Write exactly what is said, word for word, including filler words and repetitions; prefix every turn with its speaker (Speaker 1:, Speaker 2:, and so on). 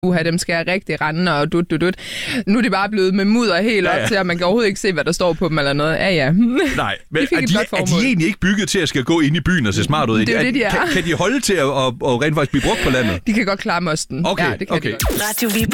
Speaker 1: uha, dem skal jeg rigtig rende, og dut, dut, dut. Nu er de bare blevet med mudder helt
Speaker 2: ja, ja.
Speaker 1: op til, at man kan overhovedet ikke se, hvad der står på dem eller noget. Ja, ja.
Speaker 2: Nej, men
Speaker 1: de
Speaker 2: er, de, er de egentlig ikke bygget til at skal gå ind i byen og se smart ud?
Speaker 1: Det er jo det, de er.
Speaker 2: Kan, kan de holde til at, at, at rent faktisk blive brugt på landet?
Speaker 1: De kan godt klare mosten.
Speaker 2: Okay,
Speaker 1: ja, det kan
Speaker 2: okay.
Speaker 1: de godt.